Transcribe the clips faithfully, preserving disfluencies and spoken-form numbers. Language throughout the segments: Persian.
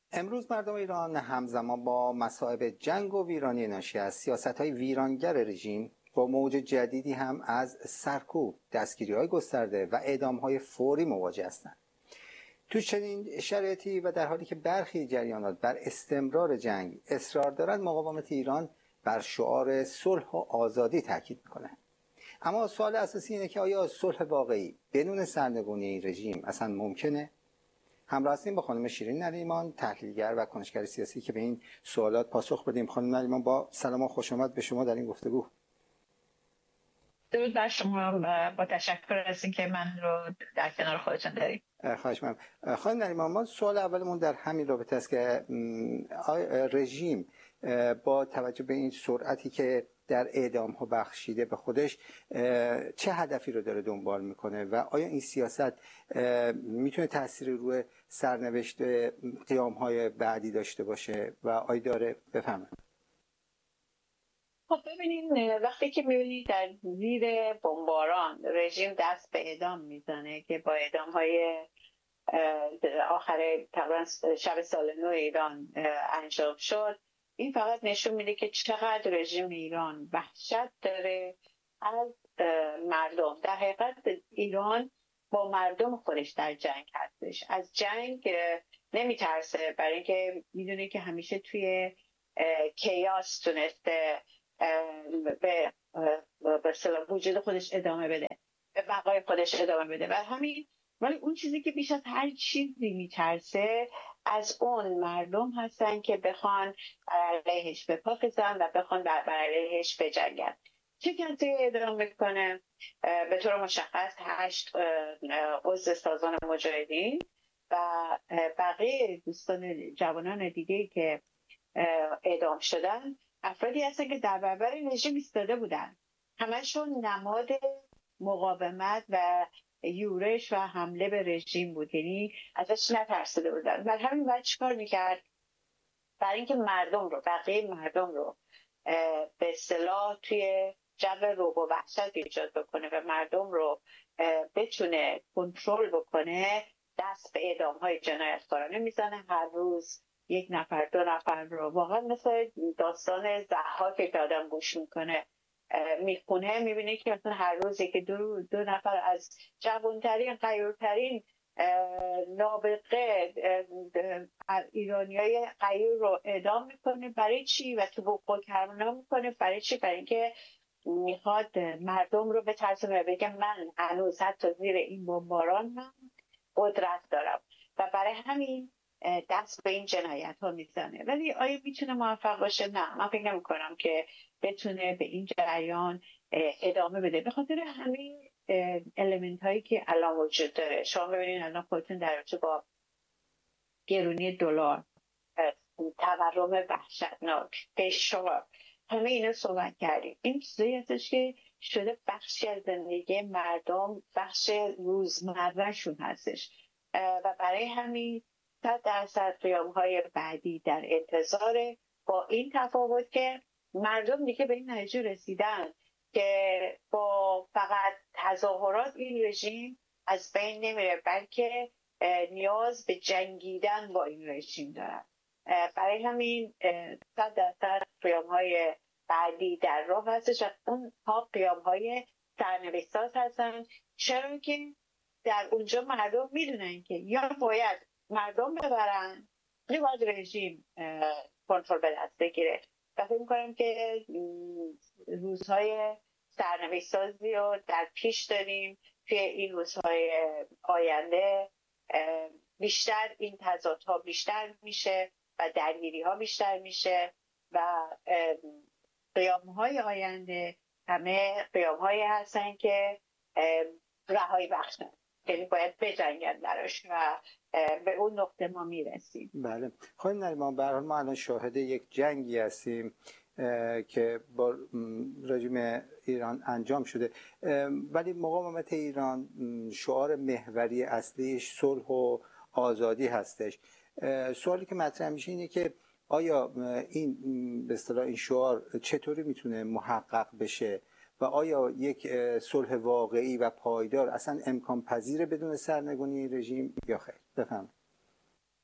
امروز مردم ایران همزمان با مصائب جنگ و ویرانی ناشی از سیاست‌های ویرانگر رژیم با موج جدیدی هم از سرکوب، دستگیری‌های گسترده و اعدام‌های فوری مواجه هستند. تو چنین شرایطی و در حالی که برخی جریانات بر استمرار جنگ اصرار دارند، مقاومت ایران بر شعار صلح و آزادی تاکید می‌کنه. اما سوال اساسی اینه که آیا صلح واقعی بدون سرنگونی این رژیم اصلا ممکنه؟ همراه هستیم با خانم شیرین نریمان، تحلیلگر و کنشگر سیاسی که به این سوالات پاسخ بدیم. خانم نریمان، با سلام و خوش آمد به شما در این گفتگو. درود بر شما، با تشکر از اینکه من رو در کنار خودتون دارید. خواهش می‌کنم. خانم نریمان، ما سوال اولمون در همین رابطه است که رژیم با توجه به این سرعتی که در اعدام ها بخشیده به خودش چه هدفی رو داره دنبال میکنه و آیا این سیاست میتونه تأثیری روی سرنوشت قیام های بعدی داشته باشه و آیا داره؟ بفهمید. خب ببینین، وقتی که میبینید در زیر بمباران رژیم دست به اعدام میزنه که با اعدام های آخر تقریبا شب سال نو ایران انجام شد، این فقط نشون میده که چقدر رژیم ایران وحشت داره از مردم. در حقیقت ایران با مردم خودش در جنگ هستش، از جنگ نمیترسه، برای اینکه میدونه که همیشه توی کیاس تونسته به به اصطلاح وجود خودش ادامه بده، به بقای خودش ادامه بده. و همین، ولی اون چیزی که بیش از هر چیزی میترسه از اون مردم هستن که بخوان بر علیهش بپاخیزن و بخوان بر علیهش بجنگن. چه کسی اعدام میکنه؟ به طور مشخص هشت عضو سازمان مجاهدین و بقیه دوستان جوانان دیگه که اعدام شدن افرادی هستن که در برابر رژیم ایستاده بودن، همشون نماد مقاومت و یورش و حمله به رژیم بود، یعنی ازش نترسیده بودن. برای همین باید چیکار میکرد؟ برای اینکه مردم رو، بقیه مردم رو به اصطلاح توی جو رعب و وحشت ایجاد بکنه و مردم رو بتونه کنترل بکنه، دست به اعدام های جنایتکارانه میزنه. هر روز یک نفر دو نفر رو، واقعا مثل داستان ضحاک که آدم گوش میکنه میخونه، میبینه که مثلا هر روز که دو, دو نفر از جوانترین غیورترین نابغه ایرانی های غیور رو اعدام میکنه. برای چی؟ و تو بقبق کرمانا میکنه. برای چی؟ برای اینکه میخواد مردم رو بترسه و بگه من هنوز حتی زیر این بمباران هم قدرت دارم و برای همین دست به این جنایت ها میزنه. ولی آیا میتونه موفق باشه؟ نه، من فکر نمی کنم که بتونه به این جریان ادامه بده، به خاطر همین المنت هایی که الان وجود داره. شما ببینید الان خودتون در رابطه با گرونی دلار، تورم وحشتناک، فشار، همه اینا صحبت کردیم. این چیزایی هستش که شده بخشی از زندگی مردم، بخش روزمرهشون هستش و برای همین صد درصد قیام‌های بعدی در انتظاره، با این تفاوت که مردم دیگه به این نتیجه رسیدن که با فقط تظاهرات این رژیم از بین نمیره، بلکه نیاز به جنگیدن با این رژیم دارن. برای همین صد درصد قیام‌های بعدی در راه هستش و اون ها قیام‌های سرنوشت‌ساز هستن، چرا که در اونجا مردم میدونن که یا باید مردم ببرن یا باید رژیم کنترل به دست بگیره. و فکر می‌کنم که روزهای سرنوشت‌سازی رو در پیش داریم. توی این روزهای آینده بیشتر این تضادها بیشتر میشه و درگیری‌ها بیشتر میشه و قیام‌های آینده همه قیام‌هایی هستن که رهایی بخشن، یعنی باید بجنگن براش و به اون نقطه ما میرسیم. بله خانم نریمان، به هر حال ما الان شاهد یک جنگی هستیم که با رژیم ایران انجام شده، ولی مقاومت ایران شعار محوری اصلیش صلح و آزادی هستش. سوالی که مطرح میشه اینه که آیا این به اصطلاح این شعار چطوری میتونه محقق بشه و آیا یک صلح واقعی و پایدار اصلا امکان پذیره بدون سرنگونی رژیم یا خیر؟ بفهم.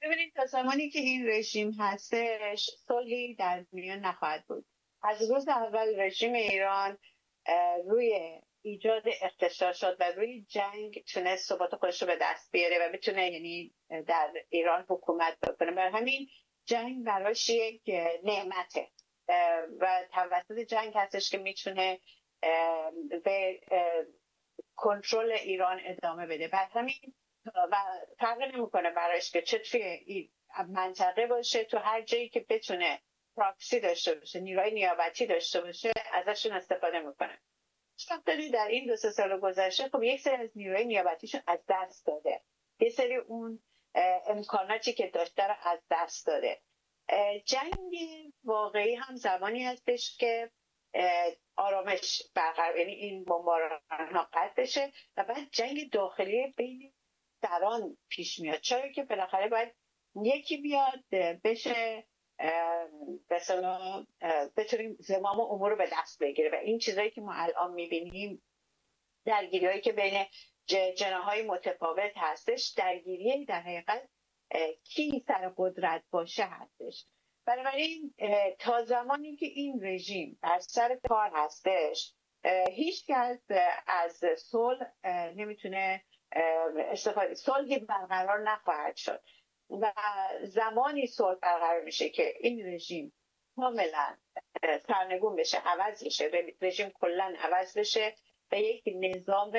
ببینید تا زمانی که این رژیم هستش صلحی در میان نخواهد بود. از روز اول رژیم ایران روی ایجاد اقتصاد شد و روی جنگ تونست ثبات خودش رو به دست بیاره و بتونه یعنی در ایران حکومت بکنه. برای همین جنگ براش یک نعمته و توسط جنگ هستش که میتونه به کنترل ایران ادامه بده. برای همین و فرق نمیکنه براش که چه توی منطقه باشه، تو هر جایی که بتونه پراکسی داشته باشه، نیروی نیابتی داشته باشه، ازشون استفاده میکنه. شاید در این دو سه سال گذشته خب یک سری از نیروی نیابتیشون از دست داده، یه سری اون امکاناتی که داشته رو از دست داده. جنگ واقعی هم زمانی هستش که آرامش برقرار، یعنی این بمباران ها قطع بشه و بعد جنگ داخلی بین سران پیش میاد، چرا که بالاخره باید یکی بیاد بشه مثلا بتونیم زمام امور رو به دست بگیره و این چیزایی که ما الان میبینیم درگیری‌هایی که بین جناح‌های متفاوت هستش، درگیری در حقیقت کی سر قدرت باشه هستش. بنابراین تا زمانی که این رژیم بر سر کار هستش هیچ کس از صلح نمیتونه استفاده، صلحی برقرار نخواهد شد و زمانی صلح برقرار میشه که این رژیم کاملا سرنگون بشه، عوض بشه، رژیم کلا عوض بشه و یک نظام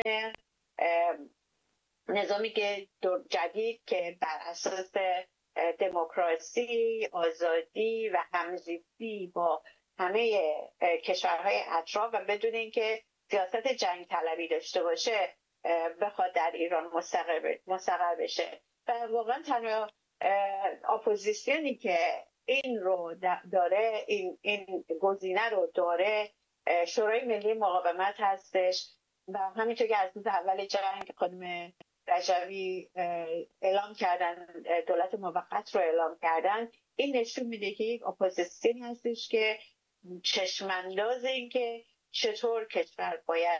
نظامی که جدید که بر اساس دموکراسی، آزادی و همزیستی با همه کشورهای اطراف و بدون اینکه سیاست جنگ طلبی داشته باشه بخواد در ایران مستقر مستقر بشه. و واقعا تنها اپوزیسیونی که این رو داره، این این گزینه رو داره، شورای ملی مقاومت هستش و همینطور که از روز اول جنگ خانم رجوی اعلام کردن، دولت موقت رو اعلام کردن، این نشون میده که یک اپوزیسیون هستش که چشمانداز این که چطور کشور باید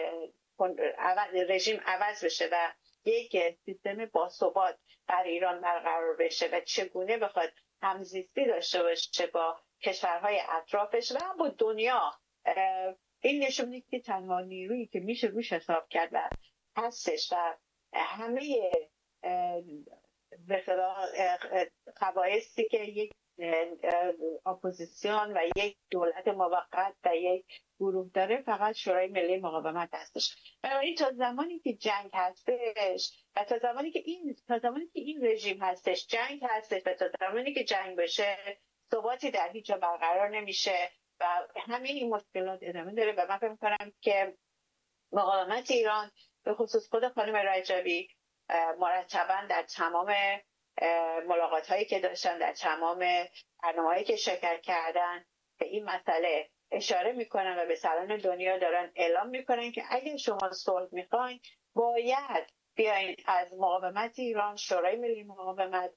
رژیم عوض بشه و یک سیستم باثبات در ایران برقرار بشه و چگونه بخواد همزیستی داشته باشه با کشورهای اطرافش و با دنیا. این نشون میده که تنها نیرویی که میشه روش حساب کرد و هستش و همه به اصطلاح خواصی که یک اپوزیسیون و یک دولت موقت و یک گروه داره فقط شورای ملی مقاومت هستش. بنابراین تا زمانی که جنگ هستش و تا زمانی که این تا زمانی که این رژیم هستش جنگ هستش و تا زمانی که جنگ باشه ثباتی در هیچ جا برقرار نمیشه و همه این مشکلات ادامه داره. و من فکر می‌کنم که مقاومت ایران به خصوص خود خانم رجبی مرتباً در تمام ملاقات هایی که داشتن، در تمام برنامه هایی که شرکت کردن به این مسئله اشاره میکنن و به سران دنیا دارن اعلام میکنن که اگر شما صلح میخواین باید بیاین از مقاومت ایران، شورای ملی مقاومت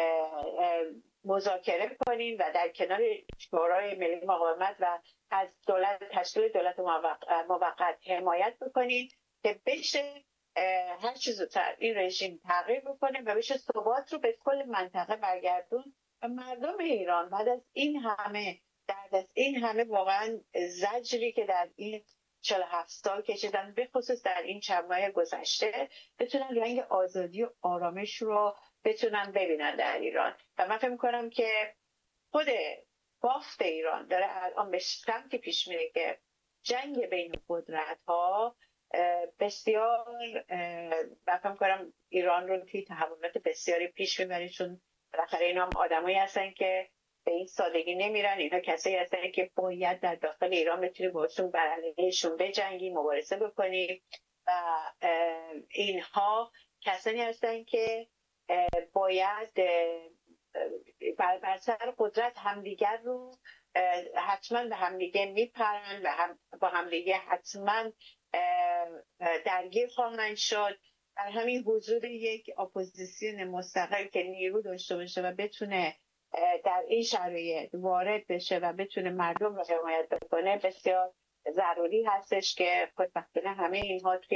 مذاکره کنین و در کنار شورای ملی مقاومت و از دولت تشکیل دولت موقت حمایت بکنین که بشه هر چیز زودتر این رژیم تغییر بکنه و بشه ثبات رو به کل منطقه برگردون و مردم ایران بعد از این همه درد، از این همه واقعا زجری که در این چهل و هفت سال کشیدن، به خصوص در این چند ماه گذشته، بتونن رنگ آزادی و آرامش رو بتونن ببینن در ایران. و من فکر می‌کنم که خود بافت ایران داره الان به سمتی پیش میره که جنگ بین قدرت‌ها بسیار من فکر می‌کنم ایران رو توی تحولات بسیاری پیش میبره، چون بالاخره اینا هم آدمایی هستن که به این سادگی نمیرن. اینا کسایی هستن که باید در داخل ایران بتونیم باشون بر علیهشون بجنگیم، مبارزه بکنیم و اینها کسانی هستن که باید بر, بر سر قدرت همدیگر رو حتما به همدیگه میپرن و هم با همدیگه حتما درگیر خواهند شد. در همین حضور یک اپوزیسیون مستقل که نیرو داشته باشه و بتونه در این شرایط وارد بشه و بتونه مردم رو حمایت بکنه بسیار ضروری هستش که خودبختانه همه اینها توی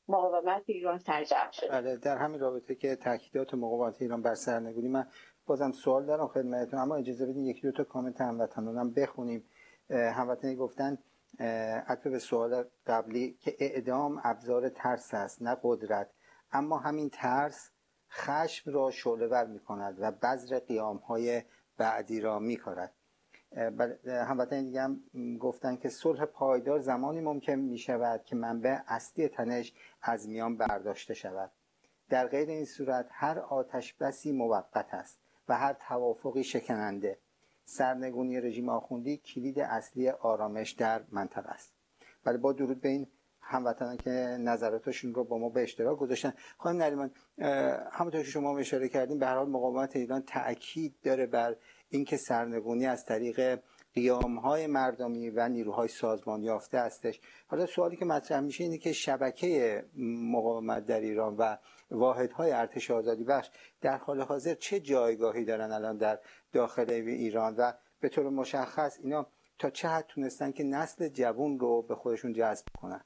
مقاومت ایران سرجم شده. بله، در همین رابطه که تاکیدات مقاومت ایران بر سرنگونی، من بازم سوال دارم خدمتتون، اما اجازه بدین یکی دو تا کامنت هموطنانم بخونیم. هموطنی گفتن عطف به سوال قبلی که اعدام ابزار ترس است نه قدرت، اما همین ترس خشم را شعله‌ور می‌کند و بذر قیام‌های بعدی را می‌کارد. هموطنی دیگه هم گفتن که صلح پایدار زمانی ممکن می‌شود که منبع اصلی تنش از میان برداشته شود. در غیر این صورت هر آتش بسی موقت است و هر توافقی شکننده. سرنگونی رژیم آخوندی کلید اصلی آرامش در منطقه است. ولی با درود به این هموطنان که نظراتشون رو با ما به اشتراک گذاشتن. خانم نریمان، همونطور که شما اشاره کردیم، به هر حال مقاومت ایران تأکید داره بر اینکه سرنگونی از طریق قیام‌های مردمی و نیروهای سازمان یافته هستش. حالا سوالی که مطرح میشه اینه که شبکه مقاومت در ایران و واحدهای ارتش آزادی بخش در حال حاضر چه جایگاهی دارن الان در داخل ایران و به طور مشخص اینا تا چه حد تونستن که نسل جوان رو به خودشون جذب کنن؟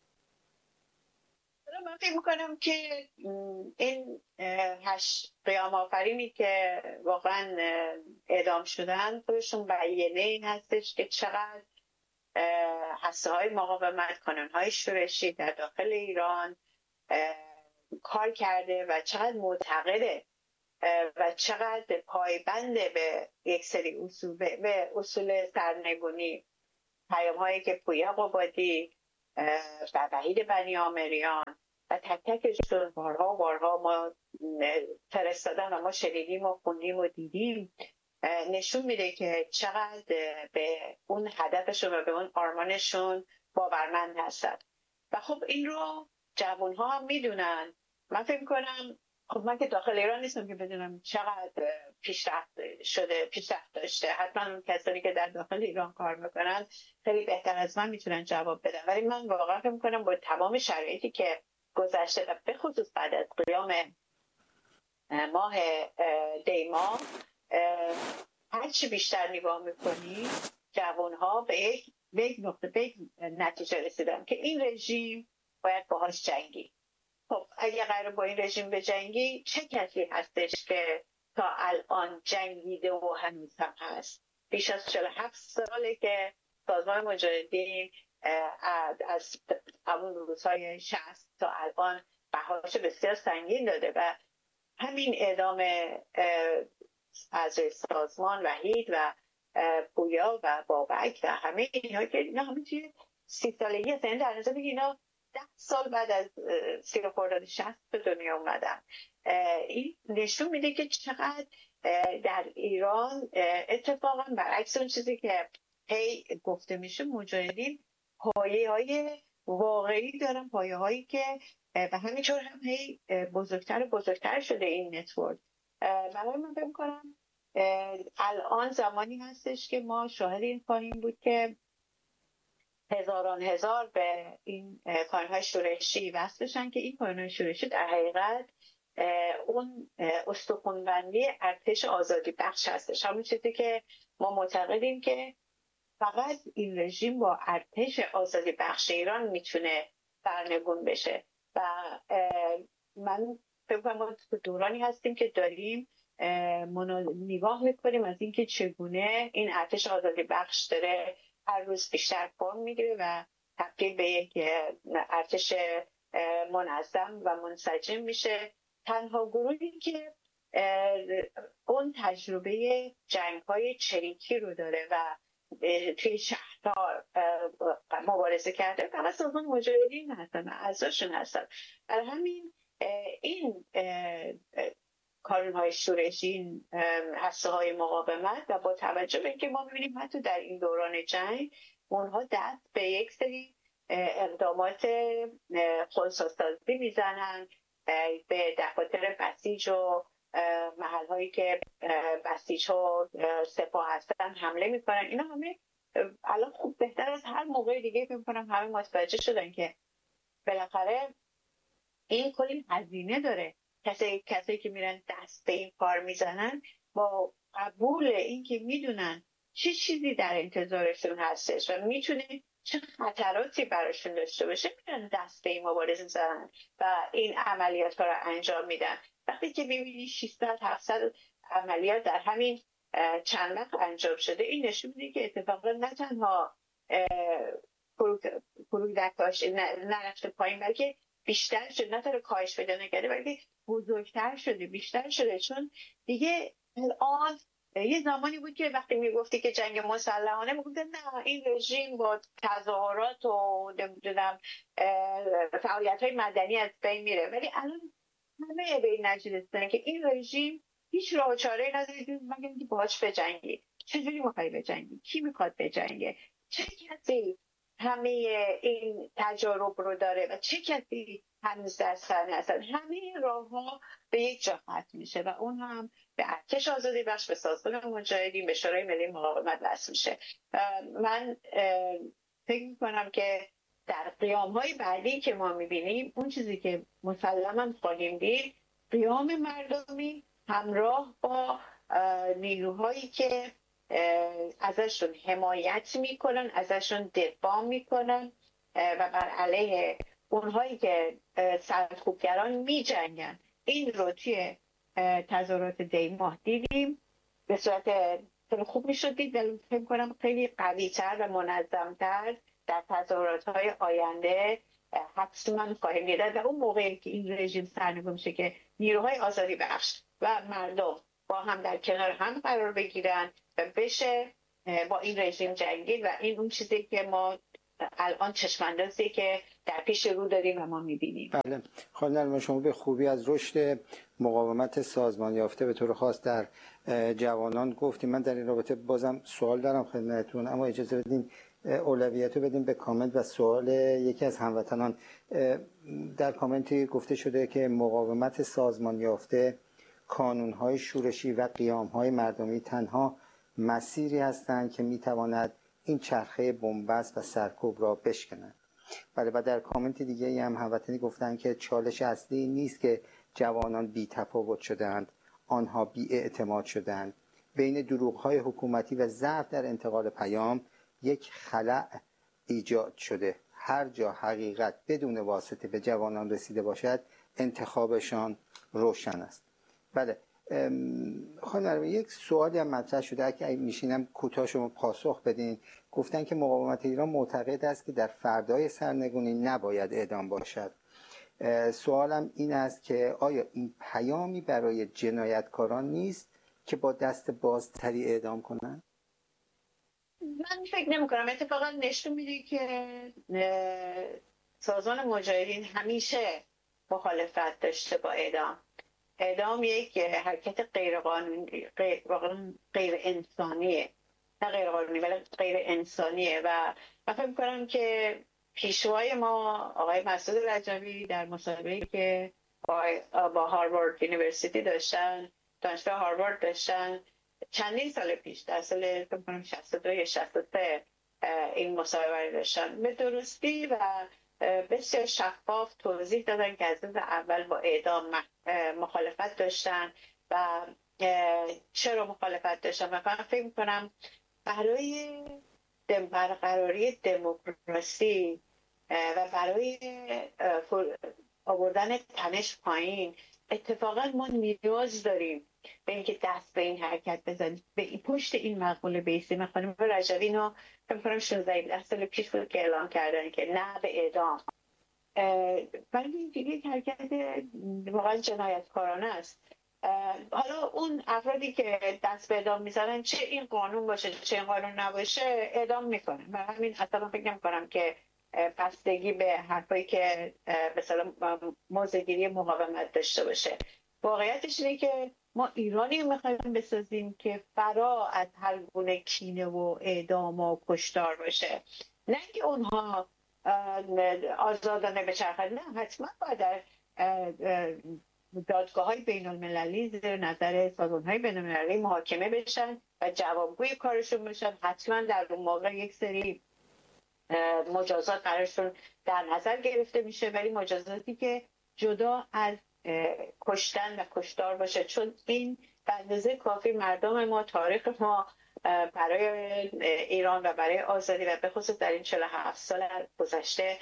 من فکر میکنم که این هشت قیام آفرینی که واقعا اعدام شدن خودشون بیانیه این هستش که چقدر هسته های مقاومت، کانون های شورشی در داخل ایران کار کرده و چقدر معتقده و چقدر پایبنده به یک سری اصول، به اصول سرنگونی. پیام هایی که پویا قبادی و وحید بنی آمریان و تک تکشون بارها و بارها ما فرستادن و ما شنیدیم و خوندیم و دیدیم، نشون میده که چقدر به اون هدفشون و به اون آرمانشون باورمند هستن. و خب این رو جوانها هم میدونن. من فکر میکنم، خب من که داخل ایران نیستم که بدونم چقدر پیشرفت شده، پیشرفت داشته. حتما اون کسانی که در داخل ایران کار میکنن خیلی بهتر از من میتونن جواب بدن، ولی من واقعا فکر میکنم با تمام شرایطی که گذشته و به خصوص بعد از قیام ماه دیما، هرچی بیشتر نگاه میکنی جوانها به یک به یک نقطه به یک نتیجه رسیدن که این رژیم باید باهاش جنگی. خب اگه قرار با این رژیم به جنگی، چه کسی هستش که تا الان جنگیده و هنوز هم هست؟ بیش از چهل و هفت ساله که سازمان مجاهدین از همون روزهای شصت تا الان بهاش بسیار سنگین داده و همین اعدام از سازمان وحید و پویا و بابک و همه اینها که اینا همه توی سی سالگی هست. یعنی در نظر بگی اینا ده سال بعد از سیر خرداد شصت به دنیا اومدن. این نشون میده که چقدر در ایران اتفاقا برعکس اون چیزی که هی گفته میشه، مجاهدین پایه های واقعی دارن، پایه هایی که و همینطور هم هی بزرگتر و بزرگتر شده این نتورک. برای من فکر کنم الان زمانی هستش که ما شاهد این خواهیم بود که هزاران هزار به این کانون‌های شورشی وصل بشن که این کانون‌های شورشی در حقیقت اون استخوان‌بندی ارتش آزادی بخش هستش. همون چیزی که ما معتقدیم که فقط این رژیم با ارتش آزادی بخش ایران میتونه سرنگون بشه و من فکر کنم ما تو دورانی هستیم که داریم نگاه میکنیم از اینکه چگونه این ارتش آزادی بخش داره هر روز بیشتر فرم میگیره و تبدیل به یک ارتش منظم و منسجم میشه. تنها گروهی که اون تجربه جنگ‌های چریکی رو داره و توی شهرها مبارزه کرده فقط سازمان مجاهدین هستن، اعضاشون هستن. برای همین این کانون‌های شورشی، این هسته‌های مقاومت و با توجه به اینکه ما می‌بینیم حتی در این دوران جنگ اونها دست به یک سری اقدامات خودسازی میزنن، به دفاتر بسیج و محل‌هایی که بسیج‌ها سپاه هستن حمله میکنن. اینا همه الان خوب بهتر از هر موقع دیگه فکر می‌کنم همه متوجه شدن که بالاخره این کلی هزینه داره. کسی کسی که میرن دست به این کار میزنن با قبول این که میدونن چه چیزی در انتظارشون هستش و میتونه چه خطراتی براشون داشته باشه میرن دست به این مبارزه میزنن و این عملیات ها رو انجام میدن. وقتی که میبینی ششصد هفتصد عملیات در همین چند وقت انجام شده، این نشون میده که اتفاقا نه تنها فرودکاش نرفته پایین بلکه بیشتر شده، نه تنها کاهش پیدا نکرده بلکه بزرگتر شده، بیشتر شده. چون دیگه الان یه زمانی بود که وقتی میگفتی که جنگ مسلحانه میگفتن نه این رژیم با تظاهرات و نمیدونم فعالیت های مدنی از بین میره، ولی الان همه به این نتیجه رسیدن که این رژیم هیچ راه و چاره‌ای نداره مگر اینکه باهاش بجنگی. چجوری میخوای بجنگی؟ کی میخواد بجنگه؟ چه کسی همه این تجارب رو داره و چه کسی هنوز در صحنه هستن؟ همه این راه‌ها به یک جا ختم میشه و اون هم به ارتش آزادی بخش، به سازمان مجاهدین، به شورای ملی مقاومت وصل میشه. من فکر میکنم که در قیام‌های بعدی که ما میبینیم اون چیزی که مسلماً خواهیم دید قیام مردمی همراه با نیروهایی که ازشون حمایت میکنن، ازشون دفاع میکنن و بر علیه اونهایی که سرکوبگران میجنگن. این رو توی تظاهرات دی ماه دیدیم، به صورت خیلی خوب میشد دید، ولی فکر کنم خیلی قوی‌تر و منظم‌تر در تظاهرات‌های آینده حتما خواهیم دید. و اون موقعی که این رژیم سرنگون میشه که نیروهای آزادی بخش و مردم با هم در کنار هم قرار بگیرن و بشه با این رژیم جنگید و این اون چیزی که ما الان چشم‌اندازی که در پیش رو داریم و ما می‌بینیم. بله خانم نرمن، شما به خوبی از رشد مقاومت سازمان یافته به طور خاص در جوانان گفتیم. من در این رابطه بازم سوال دارم خدمتتون، اما اجازه بدین اولویت رو بدیم به کامنت و سوال یکی از هموطنان. در کامنتی گفته شده که مقاومت سازمان یافته، کانون‌های شورشی و قیام‌های مردمی تنها مسیری هستند که می‌تواند این چرخه بنبست و سرکوب را بشکنند. بله، و در کامنت دیگه هم هموطنی گفتن که چالش اصلی نیست که جوانان بی تفاوت شدند، آنها بی اعتماد شدند. بین دروغ‌های حکومتی و ضعف در انتقال پیام یک خلأ ایجاد شده. هر جا حقیقت بدون واسطه به جوانان رسیده باشد انتخابشان روشن است. بله خانم، یک سوالی هم مطرح شده اگه میشینم کوتاه شما پاسخ بدین. گفتن که مقاومت ایران معتقد است که در فردای سرنگونی نباید اعدام باشد. سوالم این است که آیا این پیامی برای جنایتکاران نیست که با دست بازتری اعدام کنند؟ من فکر نمی کنم. اتفاقا نشون میده که سازمان مجاهدین همیشه مخالفت داشته با اعدام. اعدام یک حرکت غیر قانونی، غیر, غیر انسانیه، نه غیر قانونی ولی غیر انسانیه و من فکر می‌کنم که پیشوای ما آقای مسعود رجبی در مصاحبه‌ای که با, با هاروارد یونیورسیتی داشتن، دانشگاه هاروارد داشتن چندین سال پیش، در سال فکر کنم شصت و دو یا شصت و سه این مصاحبه داشتن، به درستی و بسیار شفاف توضیح دادن که از روز اول با اعدام مخالفت داشتن و چرا مخالفت داشتن. و من فکر می‌کنم برای برقراری دموکراسی و برای آوردن تنش پایین اتفاقا ما نیاز داریم به اینکه دست به این حرکت بزنیم، به پشت این مقوله بیستیم. خانم رجبی اینو فکر کنم شانزده سال پیش بود که اعلام کردن که نه به اعدام، ولی یک حرکت واقعا جنایتکارانه است. حالا اون افرادی که دست به اعدام میزنن چه این قانون باشه چه این قانون نباشه اعدام میکنن. من همین اصلا فکر نمی‌کنم که بستگی به حرفایی که به اصطلاح موضع‌گیری مقاومت داشته باشه. واقعیتش اینه که ما ایرانی میخوایم بسازیم که فرا از هر گونه کینه و اعدام و کشتار باشه، نه که اونها آزادانه بچرخند. نه، حتما باید در دادگاه‌های بین‌المللی زیر نظر سازمان‌های بین‌المللی محاکمه بشن و جوابگوی کارشون بشن. حتما در اون موقع یک سری مجازات براشون در نظر گرفته میشه، ولی مجازاتی که جدا از کشتن و کشتار باشه، چون این به اندازه کافی مردم ما، تاریخ ما برای ایران و برای آزادی و به خصوص در این چهل و هفت سال گذشته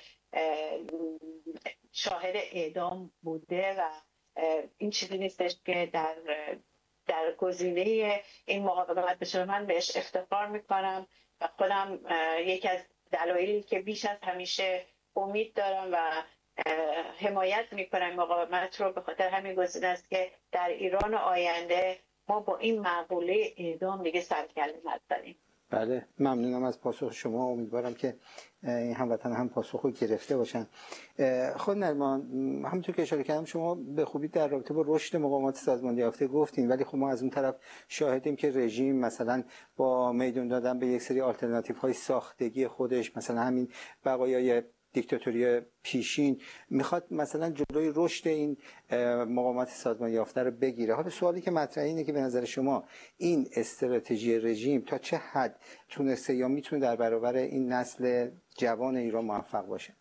شاهد اعدام بوده و این چیزی نیستش که در در گزینه این مقاومت بشه. من بهش افتخار میکنم و خودم یکی از دلایلی که بیش از همیشه امید دارم و حمایت میکنم مقاومت رو به خاطر همین گزینه است که در ایران آینده ما با این مقوله اعدام دیگه سرکله نزنیم. بله، ممنونم از پاسخ شما. امیدوارم که این هموطن هم پاسخ رو گرفته باشن. خود نرمان، همونطور که اشاره کردم شما به خوبی در رابطه با رشد مقاومت سازمان یافته گفتین، ولی خب ما از اون طرف شاهدیم که رژیم مثلا با میدون دادن به یک سری آلترناتیو های ساختگی خودش، مثلا همین بقایای دیکتاتوری پیشین، میخواد مثلا جلوی رشد این مقاومت سازمان یافته رو بگیره. حالا سوالی که مطرحه اینه که به نظر شما این استراتژی رژیم تا چه حد تونسته یا میتونه در برابر این نسل جوان ایران موفق باشه؟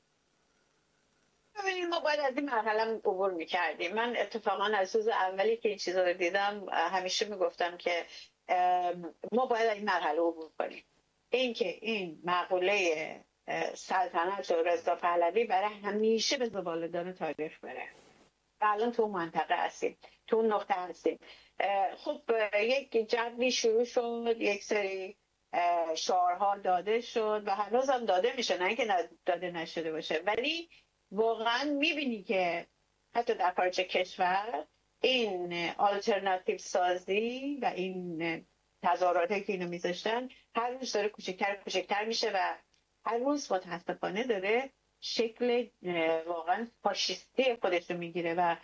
ببینید، ما باید از این مرحله عبور میکردیم. من اتفاقا از روز اولی که این چیزا رو دیدم همیشه میگفتم که ما باید از این مرحله عبور کنیم. این که این مقوله سلطنت و رضا پهلوی برای همیشه به زباله‌دان تاریخ بره. الان تو منطقه هستیم، تو نقطه هستیم. خب یک جوی شروع شد، یک سری شعارها داده شد و هنوز هم داده میشه، نه اینکه داده نشده باشه، ولی واقعا میبینی که حتی در خارج کشور این آلترناتیو سازی و این تظاهراتی که اینو میذاشتن هر روز داره کوچکتر کوچکتر میشه و هر روز متاسفانه داره شکل واقعا فاشیستی خودش رو میگیره. و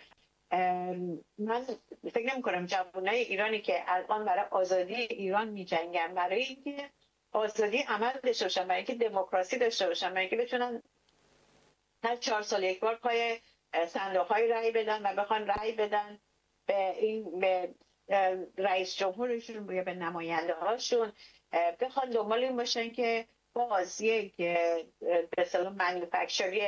من فکر نمی کنم جوانای ایرانی که الان برای آزادی ایران میجنگن، برای اینکه آزادی عمل داشته باشن، برای اینکه دموکراسی داشته باشن، برای اینکه بتونن هر چهار سال یک بار پای صندوق‌های رأی بدن و بخوان رأی بدن به این به رئیس جمهورشون یا به نماینده هاشون، بخوان دنبال این باشن که باز یک به اصطلاح مانیفکچری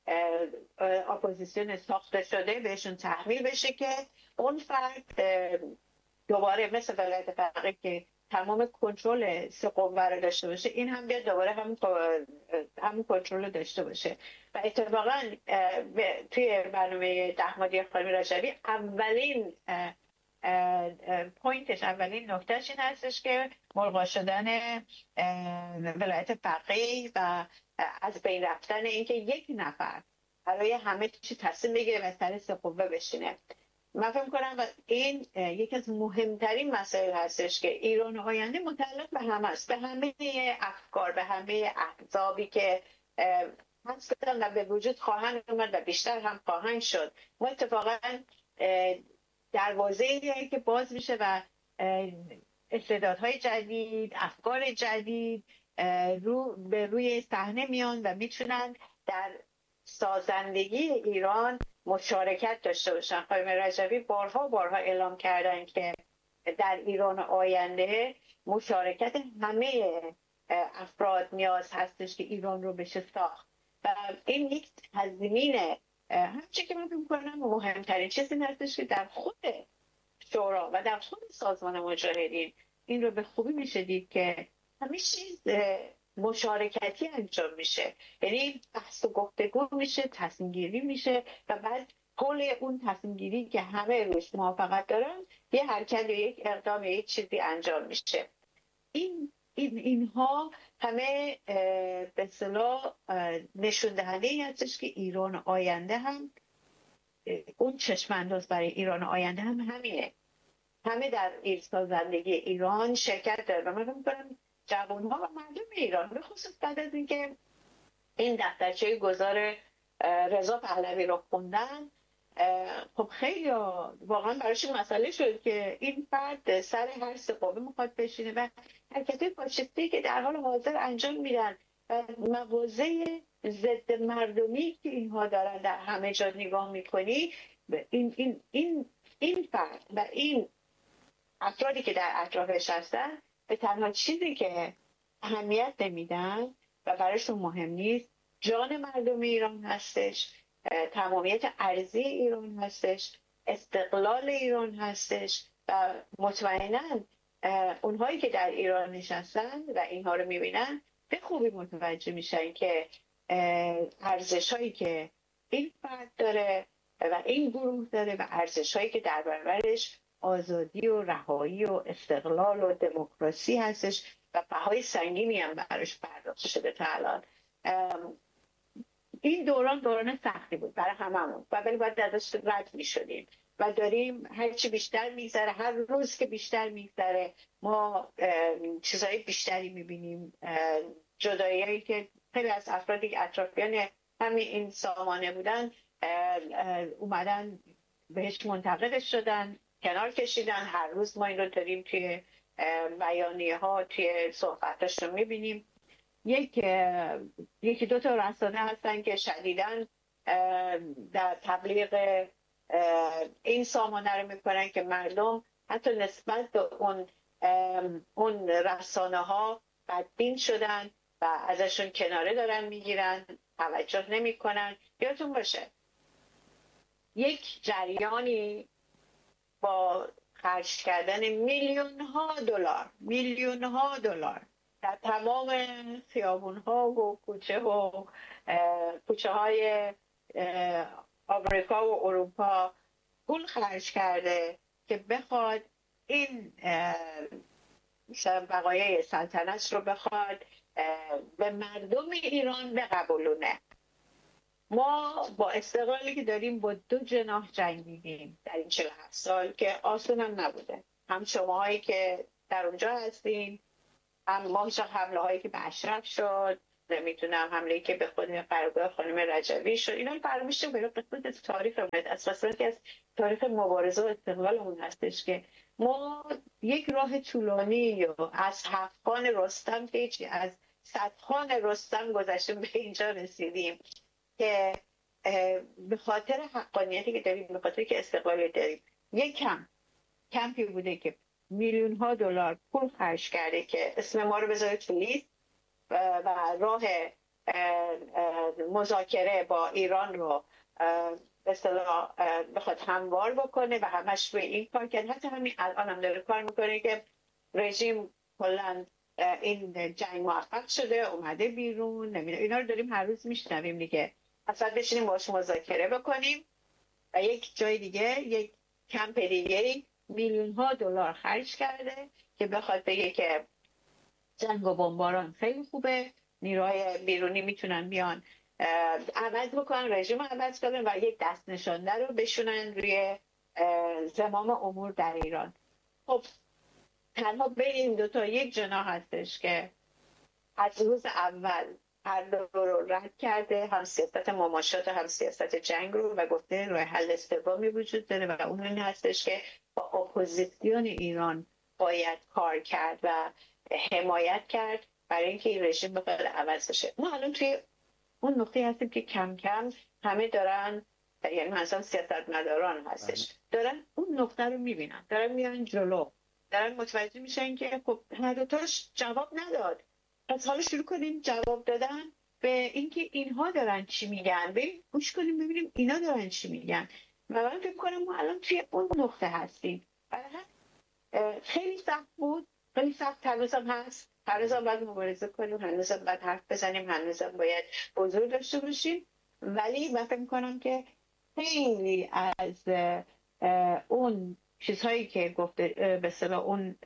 اپوزیسیون ساخته شده بهشون تحمیل بشه که اون فرد دوباره مثل ولایت فقیه که تمام کنترل سه قوه رو داشته باشه، این هم بیاد دوباره همون همون کنترل رو داشته باشه. و اتفاقا توی برنامه ده مادی خانم رجبی اولین پوینتش، اولین نکتهش این هستش که ملغا شدن ولایت فقیه و از بین رفتن اینکه یک نفر برای همه چی تصمیم بگیره و سر سه قوه بشینه. من فکر می‌کنم این یکی از مهمترین مسائل هستش که ایران آینده متعلق به همه است، به همه افکار، به همه احزابی که هستن و به وجود خواهند اومد و بیشتر هم خواهند شد. ما اتفاقا دروازه‌ای که باز میشه و استعدادهای جدید، افکار جدید رو به روی صحنه میان و میتونن در سازندگی ایران مشارکت داشته باشن. خانم رجبی بارها بارها اعلام کردن که در ایران آینده مشارکت همه افراد نیاز هستش که ایران رو بشه ساخت و این یک تضمین. همچنین که من فکر می‌کنم مهمترین چیز این هستش که در خود شورا و در خود سازمان مجاهدین این رو به خوبی میشه دید که همه چیز مشارکتی انجام میشه، یعنی بحث و گفتگو میشه، تصمیم گیری میشه و بعد کل اون تصمیم گیری که همه روش موافقت دارن یه حرکت یا یک اقدام یا یک چیزی انجام میشه. این این اینها همه به اصطلاح نشون دهنده این هستش که ایران آینده هم اون چشم انداز برای ایران آینده هم همینه، همه در این سازندگی ایران شرکت داره. و من فکر می‌کنم جوان‌ها و مردم ایران به خصوص بعد از اینکه این دفترچه گذار رضا پهلوی رو خوندن، خب خیلی واقعا برایشون مسئله شد که این فرد سر هر سه قوه میخواد بشینه و حرکت‌های فاشیستی که در حال حاضر انجام میدن و مواضع ضد مردمی که اینها دارن در همه جا نگاه میکنی، این این این این فرد و این افرادی که در اطرافش هستن به تنها چیزی که اهمیت نمیدن و برایشون مهم نیست جان مردم ایران هستش، تمامیت ارضی ایران هستش، استقلال ایران هستش و مطمئناً اونهایی که در ایران نشستن و اینها رو میبینن به خوبی متوجه میشن که ارزش هایی که این فرد داره و این گروه داره و ارزش هایی که در برابرش آزادی و رهایی و استقلال و دموکراسی هستش و بهای سنگینی هم براش پرداخت شده تا الان. این دوران دوران سختی بود برای هممون و ولی باید ازش رد میشدیم و داریم هرچی بیشتر میگذره، هر روز که بیشتر میگذره ما چیزهای بیشتری میبینیم، جدایی‌هایی که خیلی از افرادی که اطرافیان همین این سامانه بودن اومدن بهش منتقدش شدن، کنار کشیدن. هر روز ما این رو داریم توی بیانیه ها، توی صحبتاش رو میبینیم. یک یکی دو تا رسانه هستن که شدیداً در تبلیغ این سامانه رو میکنن که مردم حتی نسبت به اون اون رسانه ها بدبین شدن و ازشون کناره دارن میگیرن، توجه نمیکنن. یادتون باشه یک جریانی با خرج کردن میلیون ها دلار میلیون ها دلار در تمام خیابون ها و کوچه و کوچه های آمریکا و اروپا پول خرج کرده که بخواد این بقایای سلطنت رو بخواد به مردم ایران بقبولونه. ما با استقلالی که داریم با دو جناح جنگیدیم در این چهل و هفت سال که آسون هم نبوده. هم شماهایی که در اونجا هستین، هم ما حمله هایی که به اشرف شد، نمیتونم حمله که به خود قرارگاه خانم رجوی شد، اینا فراموش نکنید. قسمت از تاریخ از قسمتی از تاریخ مبارزه و استقلالمون هستش که ما یک راه طولانی و از هفت‌خان رستم که هیچی از صدخان رستم گذشتیم به اینجا رسیدیم که به خاطر حقانیتی که داریم، به خاطر که استقلالی داریم. یک کم کمپی بوده که میلیون ها دلار پول خرج کرده که اسم ما رو بذاره تو لیست و راه مذاکره با ایران رو به اصطلاح بخواد هموار بکنه و همش به این کار کرد. حتی همین الان هم داره کار میکنه که رژیم کلا این جنگ موفق شده اومده بیرون، نمیدونم اینا رو داریم هر روز میشنویم دیگه. اصلا بشینیم باش مذاکره بکنیم و یک جای دیگه یک کمپ دیگه میلیون ها دلار خرج کرده که بخواد بگه که جنگ و بمباران خیلی خوبه، نیروهای بیرونی میتونن بیان عوض بکنن، رژیم عوض کنن و یک دست نشانده رو بشونن روی زمام امور در ایران. خب تنها بین این دوتا یک جناح هستش که از روز اول هر دو رو رد کرده، هم سیاست مماشات هم سیاست جنگ رو، و گفته راه حل استقوامی وجود داره و اون این هستش که با اپوزیسیون ایران باید کار کرد و حمایت کرد برای اینکه این رژیم بخواد عوض بشه. ما الان توی اون نقطه هستیم که کم کم همه دارن، یعنی مثلا سیاستمداران هستش دارن اون نقطه رو میبینن، دارن میان جلو، دارن متوجه میشن که خب هر دوتاش جواب نداد، پس حالا شروع کنیم جواب دادن به اینکه اینها دارن چی میگن، بریم گوش کنیم ببینیم اینا دارن چی میگن. و من فکر کنم ما الان توی اون نقطه هستیم. برای خیلی سخت بود، خیلی سخت هنوزم هست، هنوزم باید مبارزه کنیم، هنوزم باید حرف بزنیم، هنوزم باید حضور داشته باشیم، ولی من فکر میکنم که خیلی از اون چیزهایی که گفته به اصطلاح اون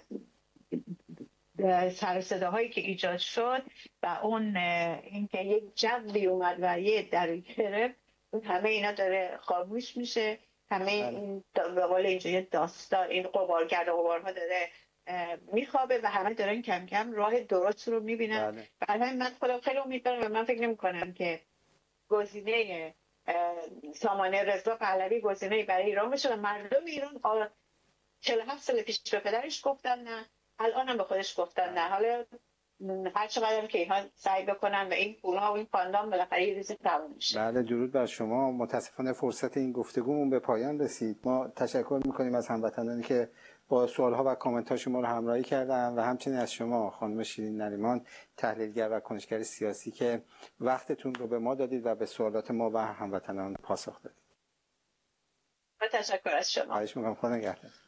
سر صداهایی که ایجاد شد و اون اینکه یک جوی اومد و یه در گرفت، همه اینا داره خاموش میشه، همه این به قول اینجا داستان این قبارگرد و قبارها داره میخوابه و همه دارن کم کم راه درست رو میبینن. برای همین من خودم خیلی امیدوارم و من فکر نمی کنم که گزینه سامانه رضا پهلوی گزینه برای ایران بشه و مردم ایران چهل و هفت سال پیش به پدرش گفتن نه، الان هم به خودش گفتن نه. حالا هر چقدر که اینها سعی بکنن و این پولها و این پاندام بالاخره یه روزی تموم میشه. بله درود بر شما. متاسفانه فرصت این گفتگومون به پایان رسید. ما تشکر میکنیم از هموطنانی که با سوالها و کامنت ها شما رو همراهی کردن و همچنین از شما خانم شیرین نریمان تحلیلگر و کنشگر سیاسی که وقتتون رو به ما دادید و به سوالات ما و هموطنان پاسخ دادید. تشکر از شما. خواهش میکنم. خدا نگهدار.